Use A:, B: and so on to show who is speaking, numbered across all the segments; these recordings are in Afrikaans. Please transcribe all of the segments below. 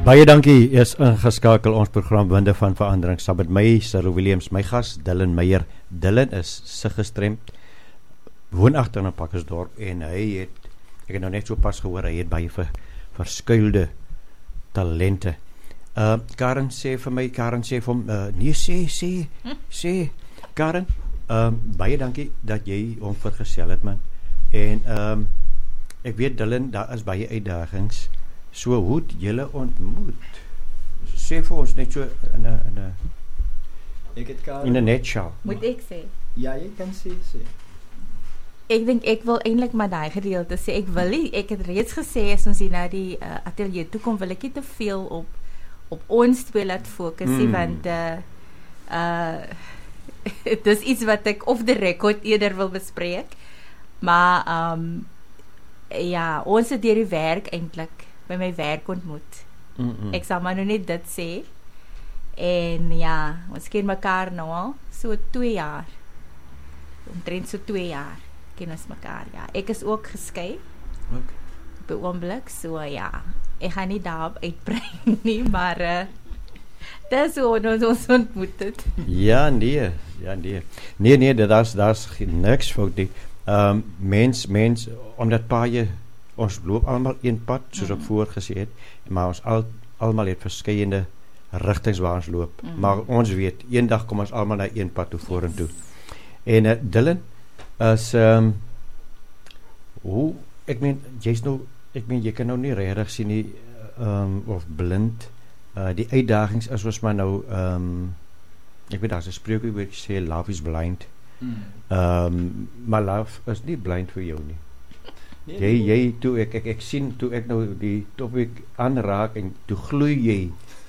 A: Baie dankie, is ingeskakel ons program Winde van Verandering, saam met my, Cyril Williams, my gas, Dylan Meyer. Dylan is siggestremd, woonagtig in Pakkersdorp, en hy het, ek het nou net so pas gehoor, hy het baie verskuilde talente. Karen sê vir my, nee, sê, Karen, baie dankie dat jy hom vergesel het, man. En ek weet, Dylan, daar is baie uitdagings. So hoe het julle ontmoet? Sê vir ons net so in 'n nutshell.
B: Moet ek sê?
C: Ja, jy kan sê.
B: Ek dink ek wil eintlik maar daai gedeelte sê. Ek het reeds gesê as ons hier na die ateljee toe kom, wil ek nie te veel op ons twee laat fokus nie, want dis iets wat ek off the record eerder wil bespreek. Maar ja, ons het deur die werk eintlik by my werk ontmoet. Ek sal maar nou net dit sê. En ja, ons ken mekaar nou al so 2 jaar. Omtrent so 2 jaar ken ons mekaar, ja. Ek is ook geskei.
A: Okay.
B: Op 'n oomblik, so ja. Ek gaan nie daarop uitbrei nie, maar dis hoe ons ontmoet het.
A: Ja, nee. Nee, daar's niks fout nie. Mens, omdat paie, ons loop almal een pad, soos ek voorgesê het, maar ons almal het verskeiende rigtings waar ons loop. Maar ons weet, eendag kom ons almal na een pad toe vorentoe. En Dylan is hoe, ek meen, jy kan nou nie regtig sien nie, of blind. Die uitdagings is ons maar nou, ek weet, daar's 'n spreekwoord wat sê love is blind. Maar love is nie blind vir jou nie. Jy toe ek sien, toe ek nou die topic aanraak en toe gloei jy.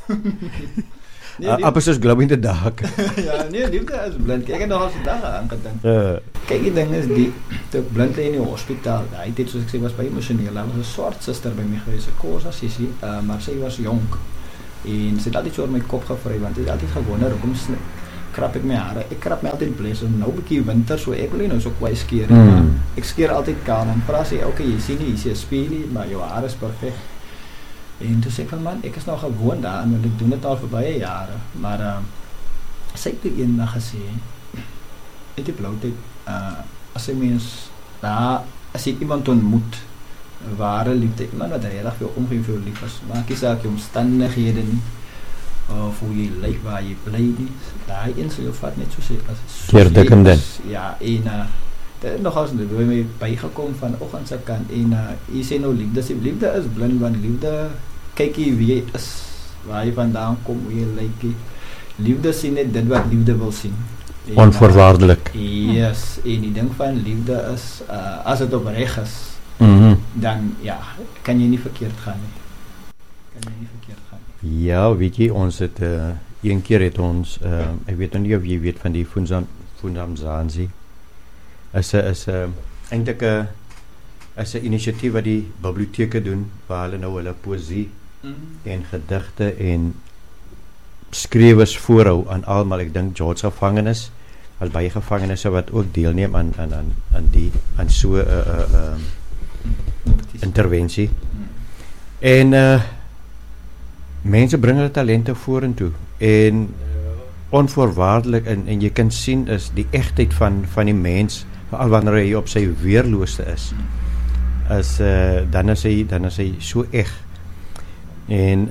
A: Appels is glowing in the dark.
C: Ja, nee, liefde is blind. Ek het nog al so dae aangedink. Kyk, die ding is, toe ek blind in die hospitaal, hy het, soos ek sê, was baie emosioneel. Daar was 'n swart suster by my gewees, 'n Kosa sissie, maar sy was jonk. En sy het altyd so oor my kop gevry, want sy het altyd gewonder, hoekom krap ek my hare? Ek krap my altyd bles, en nou bykie winter, so ek wil nie nou so kwaai skeer. Ek skeer altyd kaal, en praat sê, okay, jy sien nie, jy sê 'n spielie, maar jou haar is perfect. En toe sê ek van, man, ek is nou gewoon daar, want ek doen dit al vir baie jare. Maar sy het toe eendag gesê, uit die blauwtyd, as jy mens, as jy iemand ontmoet, ware liefde, iemand wat regtig veel omgee vir jou lief is, maak jy saak, jy omstandighede nie, of hoe jy lyk, waar jy bly nie, daai een sal jou vat net so sê,
A: keer dik en din.
C: Ja, en dit het nogals by my bygekom van oggend se kant, en jy sê nou liefde is blind, want liefde, kyk jy wie jy is, waar jy vandaan kom, hoe jy lyk, liefde sien net dit wat liefde wil sien.
A: Onvoorwaardelik.
C: Yes, en die ding van liefde is, as het opreg is, dan ja, kan jy nie verkeerd gaan nie.
A: Ja, weet jy, ons het, een keer het ons, ek weet nie of jy weet van die Fundam Zanzi, is eintlik is 'n inisiatief wat die biblioteke doen, waar hulle nou hulle poësie en gedigte en skrywers voorhou aan almal. Ek dink George gevangenes, al baie gevangenes wat ook deelneem aan so 'n intervensie. En mense bring hulle talente vorentoe, en onvoorwaardelik, en jy kan sien is die egtheid van die mens, veral wanneer hy op sy weerloosste is, dan is hy so eg. En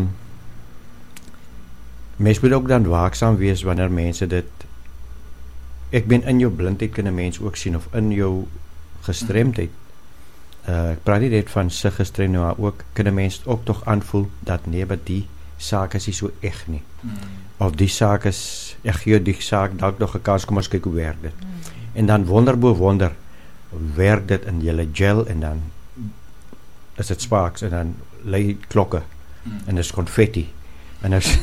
A: mens moet ook dan waaksaam wees wanneer mense dit, ek ben in jou blindheid kan 'n mens ook sien, of in jou gestremdheid. Ek praat nie net van siggestremdheid, maar ook kan 'n mens ook tog aanvoel dat nee, maar die saak is nie so eg nie. Of die saak is, ek gee die saak dalk nog 'n kans, kom ons kyk hoe werk dit. En dan wonder bo wonder, werk dit in julle gel, en dan is dit sparks, en dan lei klokke, en is confetti, en is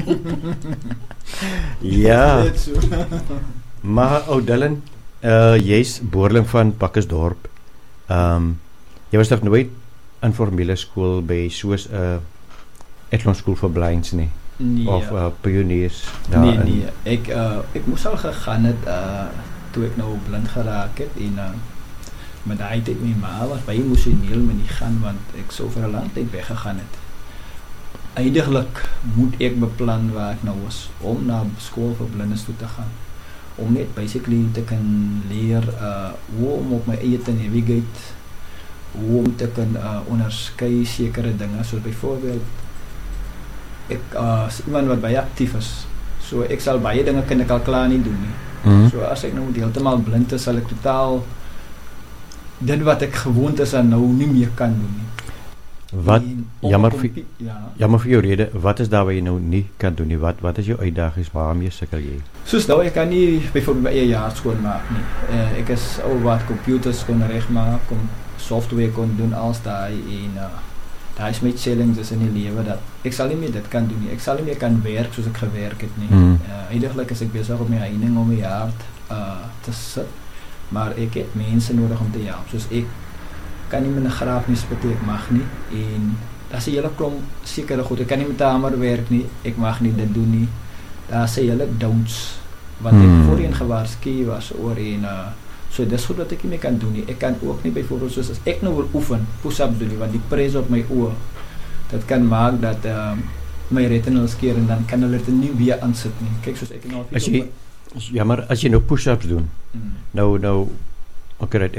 A: ja. Maar Dylan, jy's boerling van Pakkersdorp. Jy was toch nooit in formele skool by soos Etlon School vir Blinds nie?
C: Nee.
A: Of pioniers?
C: Nee. Ek moes al gegaan het, toe ek nou blind geraak het, en maar daai tyd my ma was baie emosioneel met die gaan, want ek so vir 'n lang tyd weggegaan het. Eindiglik moet ek beplan waar ek nou is om na skool vir blindes toe te gaan. Om net basically te kan leer hoe om op my eie te navigate, hoe om te kan onderskei sekere dinge, soos byvoorbeeld ek is iemand wat baie aktief is. So ek sal baie dinge kan ek al klaar nie doen nie. So as ek nou heeltemal blind is, sal ek totaal dit wat ek gewoond is aan nou nie meer kan doen nie.
A: Wat jammer vir jou rede, wat is daar wat jy nou nie kan doen nie? Wat is jou uitdagings, waarmee sukkel jy?
C: Soos nou, ek kan nie byvoorbeeld my eie jaar skoon maak nie. Ek is ou wat computers kon regmaak, kon software kon doen als daai en daai is my challenges in die lewe dat ek sal nie meer dit kan doen nie. Ek sal nie meer kan werk soos ek gewerk het nie. Eindiglik is ek besig op my heining om my hart te sit, maar ek het mense nodig om te help. Soos ek kan nie met 'n graaf nie spit, ek mag nie, en daar is 'n hele klomp sekere goed, ek kan nie met 'n hamer werk nie, ek mag nie dit doen nie, daar is 'n hele don'ts wat ek voorheen gewaarsku was oor en so dis goed wat ek nie meer kan doen nie. Ek kan ook nie byvoorbeeld soos as ek nou wil oefen, push-ups doen nie, want die press op my oë, dit kan maak dat my retinals keer en dan kan hulle dit nie weer aansit nie. Kyk soos ek nou
A: as jy nou push-ups doen, nou okay,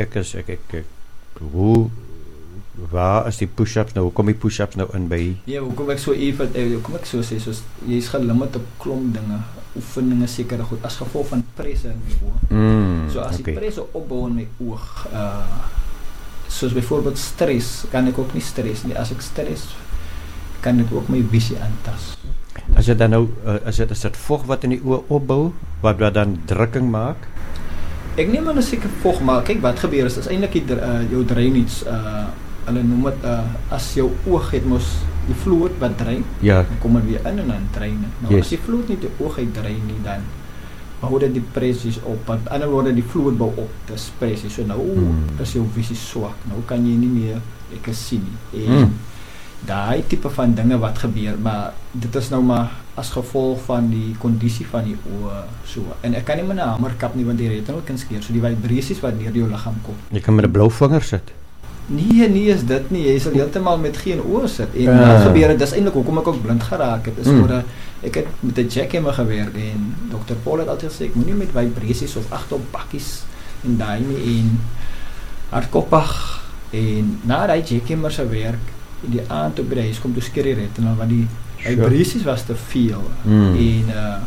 A: waar is die push-ups nou? Hoe kom die push-ups nou in by?
C: Ja, hoekom ek so sê, soos jy is gelimit op klomp dinge, oefeninge sekere goed, as gevolg van presse in my oog. So as die presse opbou in my oog, soos byvoorbeeld stress, kan ek ook nie stress nie. As ek stress, kan ek ook my visie aantas.
A: As dit dan nou, is dit vog wat in die oog opbou, wat dan drukking maak?
C: Ek neem aan 'n seker vog, maar kyk wat gebeur is eintlik jou drainage, hulle noem dit as jou oog het mos die vloed wat drein, dan kom dit weer in en dan drein dit. Nou as die vloed nie die oog uit drein nie, dan bou dit die pressies op, aan die ander woorde die vloed bou op, dis pressies, so nou is jou visie swak, nou kan jy nie meer lekker sien nie, en daai tipe van dinge wat gebeur, maar dit is nou maar as gevolg van die kondisie van die oë, so, en ek kan nie met 'n hamer kap nie, want die retinal kan skeer, so die vibrasies wat deur jou liggaam kom.
A: Jy kan met 'n blou vinger sit.
C: Nee, is dit nie, jy sal heeltemal met geen oë sit, en wat gebeur, dis eintlik hoekom ek ook blind geraak het, is oor, ek het met 'n jackhammer gewerk, en Dr. Paul het altyd gesê, ek moet nie met vibrasies of agterop bakkies, en daai nie, en hardkoppig, en na die jackhammer se werk, in die aand op by die huis kom toe skeer die retinal, want die vibrasies was te veel, en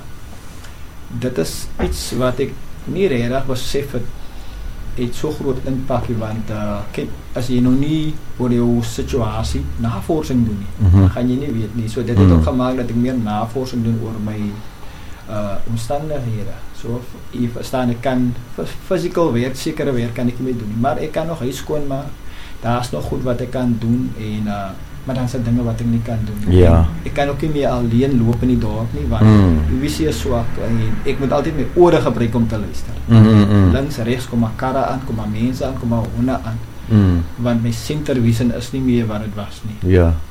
C: dit is iets wat ek nie regtig besef het so groot impak, want kyk, as jy nou nie oor jou situasie navorsing doen nie, dan gaan jy nie weet nie, so dit het ook gemaak dat ek meer navorsing doen oor my omstandighede, so jy verstaan, ek kan physical werk, sekere werk kan ek nie meer doen nie, maar ek kan nog huis skoon maak, daar is nog goed wat ek kan doen, en maar dan is dinge wat ek nie kan doen.
A: Ja.
C: Ek kan ook nie meer alleen loop in die dorp nie, want die visie is swak, en ek moet altyd my ore gebruik om te luister. Links, regs, kom maar karre aan, kom maar mense aan, kom maar honde aan, want my center vision is nie meer wat het was nie.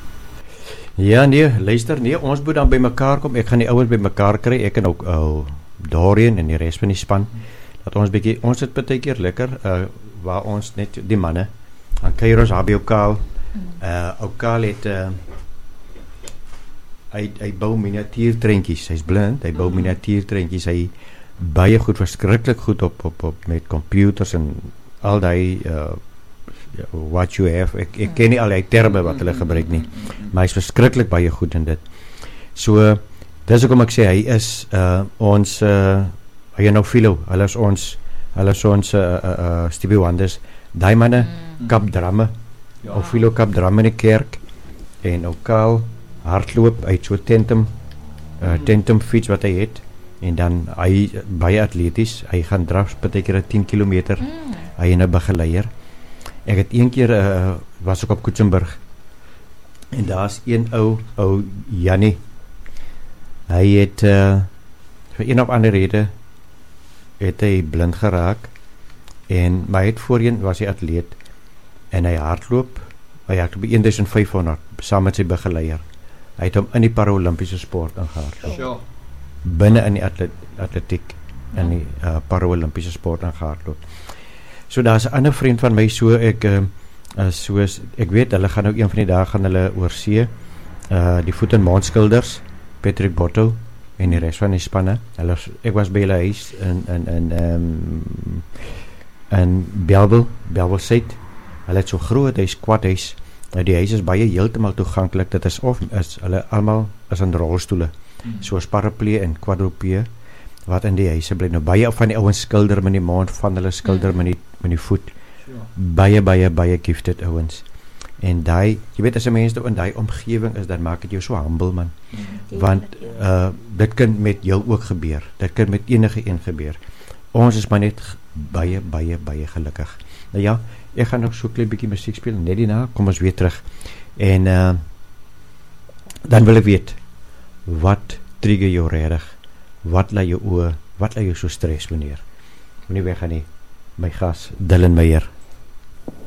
A: Ja, nee, luister, nee, ons moet dan by mekaar kom, ek gaan die ouers by mekaar kry, ek en ook Dorian en die rest van die span, dat ons het baie keer lekker, waar ons net, die manne, aan Kairos, HBO Kaal, Kaal het hy bou miniatuurtreintjies, hy's blind, hy bou miniatuurtreintjies, hy baie goed, verskriklik goed op met computers en al die what you have, ek ken nie al die terme wat hulle gebruik nie, maar hy's verskriklik baie goed in dit. So, dis hoekom ek sê, hy is ons hy nou Philo, hulle is ons Stevie Wonders, die manne kap dramme, of Philo kap dramme in die kerk, en ook Kaal hardloop uit so tentum fiets wat hy het, en dan hy baie atleties, hy gaan draf beteker 10 kilometer, hy en 'n begeleier. Ek het een keer was ek op Koetsenburg, en daar's een ou Jannie, hy het vir een of ander rede het hy blind geraak, maar hy het voorheen was hy atleet, en hy hardloop by 1500 saam met sy begeleier. Hy het hom in die Paralympiese sport ingehardloop. Binne in die atletiek in die Paralympiese sport ingehardloop. So daar's 'n ander vriend van my, so ek weet hulle gaan nou een van die dae gaan hulle oor see die Voet en Maan skilders, Patrick Botto en die res van die spanne. Ek was by hulle huis in Bellville Suid. Hulle het so groot huis, kwadhuis. Die huis is baie heeltemal toeganklik. Dit is hulle almal is in rolstoele. Soos paraplee en quadrupee wat in die huise bly. Nou baie van die ouens skilder met die Maan, van hulle skilder met die Voet. Baie gifted ouens. En jy weet as 'n mens in daai omgewing is, dan maak dit jou so humble man. Want dit kan met jou ook gebeur. Dit kan met enige een gebeur. Ons is maar net baie gelukkig. Nou ja, ek gaan nog so 'n klein bietjie musiek speel net hierna, kom ons weer terug. En dan wil ek weet, wat trigger jou regtig? Wat laat jou oë, wat laat jou so stres meneer? Moenie weggaan nie. My gas Dylan Meyer.